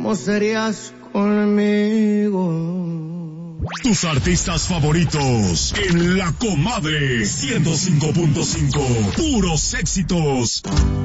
¿cómo serías conmigo? Tus artistas favoritos en La Comadre 105.5. Puros éxitos.